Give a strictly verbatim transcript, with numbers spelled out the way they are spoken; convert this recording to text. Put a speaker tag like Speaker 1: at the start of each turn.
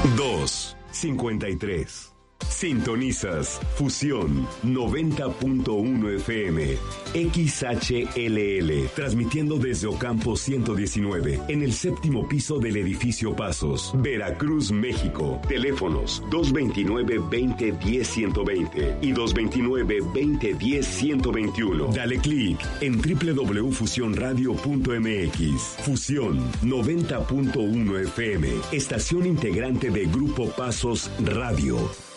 Speaker 1: dos cincuenta y tres. Sintonizas Fusión noventa punto uno F M, X H L L, transmitiendo desde Ocampo ciento diecinueve, en el séptimo piso del edificio Pasos, Veracruz, México. Teléfonos dos veintinueve, veinte, diez, ciento veinte y dos veintinueve, veinte, diez, ciento veintiuno. Dale clic en doble u doble u doble u punto fusión radio punto m x. Fusión noventa punto uno F M, estación integrante de Grupo Pasos Radio.